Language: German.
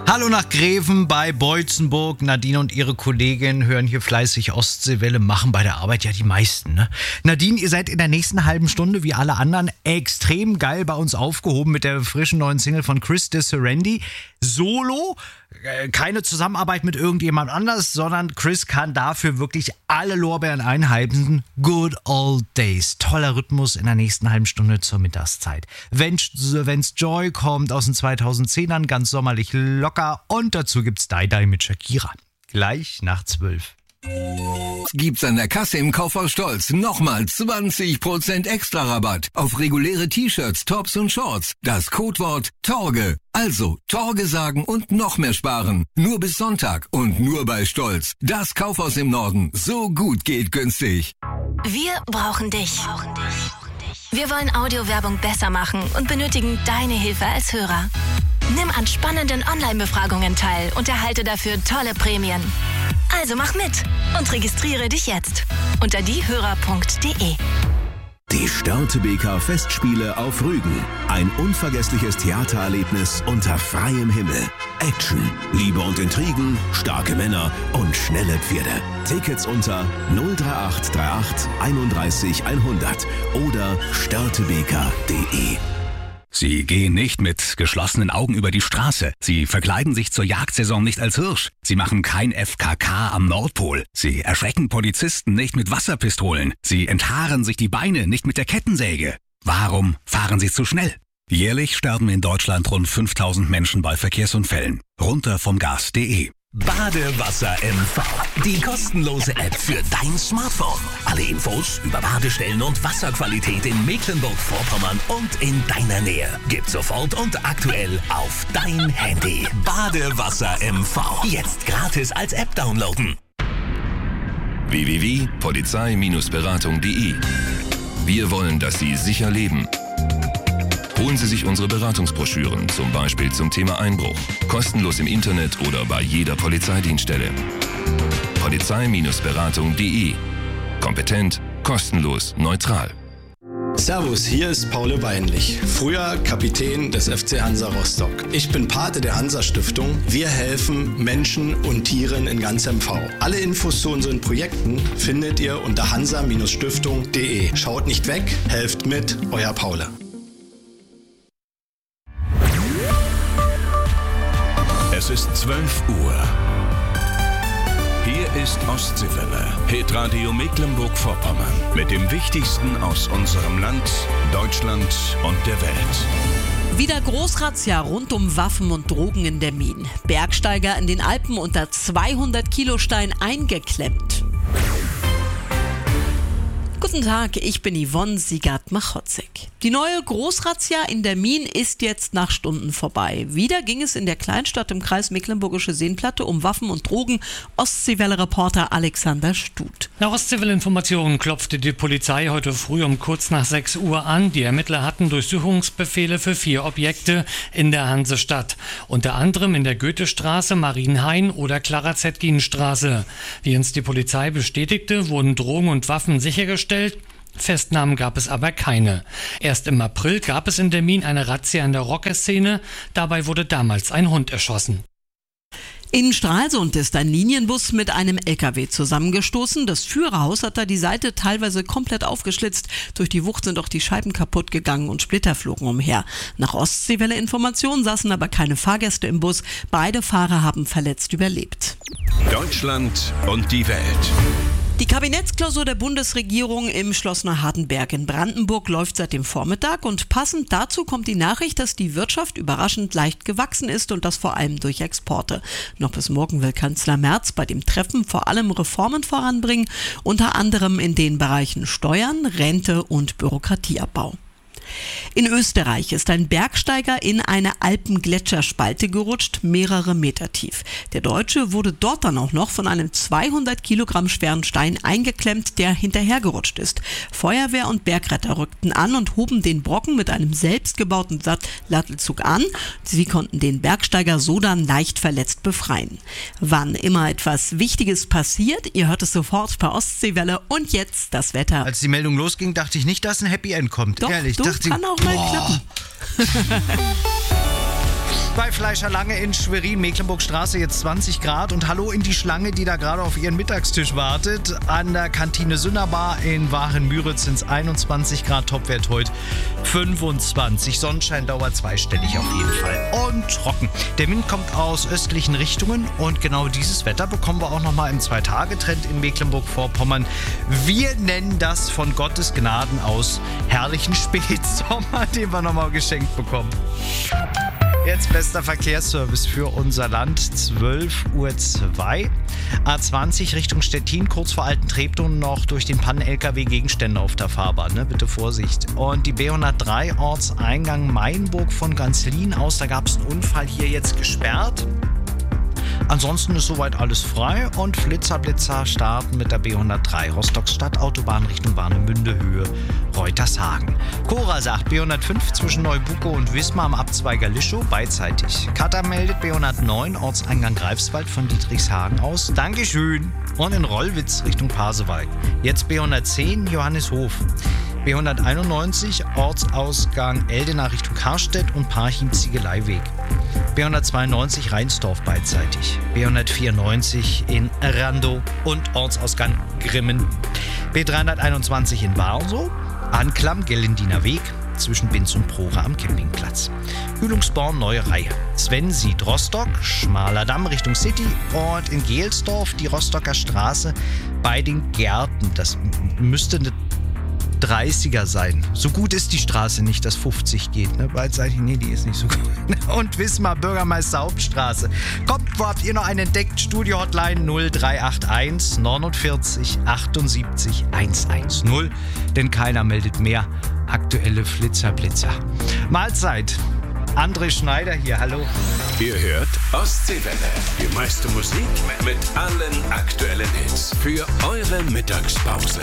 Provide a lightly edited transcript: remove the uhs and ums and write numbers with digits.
Hallo nach Greven bei Boitzenburg. Nadine und ihre Kollegin hören hier fleißig Ostseewelle, machen bei der Arbeit ja die meisten, ne? Nadine, ihr seid in der nächsten halben Stunde wie alle anderen extrem geil bei uns aufgehoben mit der frischen neuen Single von Chris de Serendi. Solo, keine Zusammenarbeit mit irgendjemand anders, sondern Chris kann dafür wirklich alle Lorbeeren einheimsen. Good old days. Toller Rhythmus in der nächsten halben Stunde zur Mittagszeit. Wenn's Joy kommt aus den 2010ern, ganz sommerlich locker. Und dazu gibt's Die Die mit Shakira. Gleich nach 12. Gibt's an der Kasse im Kaufhaus Stolz nochmal 20% extra Rabatt auf reguläre T-Shirts, Tops und Shorts. Das Codewort Torge. Also Torge sagen und noch mehr sparen. Nur bis Sonntag und nur bei Stolz. Das Kaufhaus im Norden. So gut geht günstig. Wir brauchen dich. Wir wollen Audiowerbung besser machen und benötigen deine Hilfe als Hörer. Nimm an spannenden Online-Befragungen teil und erhalte dafür tolle Prämien. Also mach mit und registriere dich jetzt unter diehörer.de. Die Störtebeker Festspiele auf Rügen. Ein unvergessliches Theatererlebnis unter freiem Himmel. Action, Liebe und Intrigen, starke Männer und schnelle Pferde. Tickets unter 03838 31 100 oder störtebeker.de. Sie gehen nicht mit geschlossenen Augen über die Straße. Sie verkleiden sich zur Jagdsaison nicht als Hirsch. Sie machen kein FKK am Nordpol. Sie erschrecken Polizisten nicht mit Wasserpistolen. Sie enthaaren sich die Beine nicht mit der Kettensäge. Warum fahren Sie zu schnell? Jährlich sterben in Deutschland rund 5000 Menschen bei Verkehrsunfällen. Runter vom Gas.de. Badewasser MV. Die kostenlose App für dein Smartphone. Alle Infos über Badestellen und Wasserqualität in Mecklenburg-Vorpommern und in deiner Nähe. Gib sofort und aktuell auf dein Handy. Badewasser MV. Jetzt gratis als App downloaden. www.polizei-beratung.de. Wir wollen, dass Sie sicher leben. Holen Sie sich unsere Beratungsbroschüren, zum Beispiel zum Thema Einbruch. Kostenlos im Internet oder bei jeder Polizeidienststelle. Polizei-beratung.de. Kompetent, kostenlos, neutral. Servus, hier ist Paul Weinlich, früher Kapitän des FC Hansa Rostock. Ich bin Pate der Hansa-Stiftung. Wir helfen Menschen und Tieren in ganz MV. Alle Infos zu unseren Projekten findet ihr unter hansa-stiftung.de. Schaut nicht weg, helft mit, euer Paul. Es ist 12 Uhr. Hier ist Ostseewelle, Hitradio Mecklenburg-Vorpommern. Mit dem Wichtigsten aus unserem Land, Deutschland und der Welt. Wieder Großrazzia rund um Waffen und Drogen in der Min. Bergsteiger in den Alpen unter 200 Kilo Stein eingeklemmt. Guten Tag, ich bin Yvonne Siegert-Machotzek. Die neue Großrazzia in der Min ist jetzt nach Stunden vorbei. Wieder ging es in der Kleinstadt im Kreis Mecklenburgische Seenplatte um Waffen und Drogen. Ostseewelle-Reporter Alexander Stut. Nach Ostseewelle-Informationen klopfte die Polizei heute früh um kurz nach 6 Uhr an. Die Ermittler hatten Durchsuchungsbefehle für 4 Objekte in der Hansestadt. Unter anderem in der Goethestraße, Marienhain oder Clara-Zetkin-Straße. Wie uns die Polizei bestätigte, wurden Drogen und Waffen sichergestellt. Festnahmen gab es aber keine. Erst im April gab es in der Min eine Razzia in der Rockerszene. Dabei wurde damals ein Hund erschossen. In Stralsund ist ein Linienbus mit einem LKW zusammengestoßen. Das Führerhaus hat da die Seite teilweise komplett aufgeschlitzt. Durch die Wucht sind auch die Scheiben kaputt gegangen und Splitter flogen umher. Nach Ostseewelle-Informationen saßen aber keine Fahrgäste im Bus. Beide Fahrer haben verletzt überlebt. Deutschland und die Welt. Die Kabinettsklausur der Bundesregierung im Schloss Neuhardenberg in Brandenburg läuft seit dem Vormittag und passend dazu kommt die Nachricht, dass die Wirtschaft überraschend leicht gewachsen ist und das vor allem durch Exporte. Noch bis morgen will Kanzler Merz bei dem Treffen vor allem Reformen voranbringen, unter anderem in den Bereichen Steuern, Rente und Bürokratieabbau. In Österreich ist ein Bergsteiger in eine Alpengletscherspalte gerutscht, mehrere Meter tief. Der Deutsche wurde dort dann auch noch von einem 200 Kilogramm schweren Stein eingeklemmt, der hinterhergerutscht ist. Feuerwehr und Bergretter rückten an und hoben den Brocken mit einem selbstgebauten Sattelzug an. Sie konnten den Bergsteiger so dann leicht verletzt befreien. Wann immer etwas Wichtiges passiert, ihr hört es sofort per Ostseewelle und jetzt das Wetter. Als die Meldung losging, dachte ich nicht, dass ein Happy End kommt. Doch, ehrlich. Kann auch mal klappen. Bei Fleischer Lange in Schwerin, Mecklenburgstraße, jetzt 20 Grad. Und hallo in die Schlange, die da gerade auf ihren Mittagstisch wartet. An der Kantine Sünnerbar in Waren-Müritz sind es 21 Grad, Topwert heute 25. Sonnenschein dauert zweistellig auf jeden Fall. Und trocken. Der Wind kommt aus östlichen Richtungen und genau dieses Wetter bekommen wir auch nochmal im 2-Tage-Trend in Mecklenburg-Vorpommern. Wir nennen das von Gottes Gnaden aus herrlichen Spätsommer, den wir nochmal geschenkt bekommen. Jetzt bester Verkehrsservice für unser Land, 12:02 Uhr. A20 Richtung Stettin, kurz vor Alten-Treptow noch durch den Pannen-LKW Gegenstände auf der Fahrbahn, ne? Bitte Vorsicht. Und die B103 Ortseingang Mainburg von Ganzlin aus, da gab es einen Unfall, hier jetzt gesperrt. Ansonsten ist soweit alles frei und Flitzer starten mit der B103 Rostocks Stadtautobahn Richtung Warnemünde Höhe Reutershagen. Cora sagt B105 zwischen Neubuko und Wismar am Abzweiger Lischow beidseitig. Kata meldet B109 Ortseingang Greifswald von Dietrichshagen aus. Dankeschön. Und in Rollwitz Richtung Pasewalk. Jetzt B110 Johannishof. B191 Ortsausgang Eldena Richtung Karstedt und Parchim-Ziegeleiweg. B192 Rheinsdorf beidseitig. B194 in Randow und Ortsausgang Grimmen. B321 in Barsow, Anklam Gellendiner Weg zwischen Binz und Prora am Campingplatz. Ühlungsborn Neue Reihe. Sven sieht Rostock, Schmaler Damm Richtung City und in Gelsdorf die Rostocker Straße bei den Gärten. Das müsste eine 30er sein. So gut ist die Straße nicht, dass 50 geht. Ne? Beidseitig, nee, die ist nicht so gut. Und Wismar Bürgermeister Hauptstraße. Kommt, wo habt ihr noch einen entdeckt? Studio-Hotline 0381 49 78 110. Denn keiner meldet mehr. Aktuelle Blitzer. Mahlzeit. André Schneider hier, hallo. Ihr hört Ostseewelle. Die meiste Musik mit allen aktuellen Hits. Für eure Mittagspause.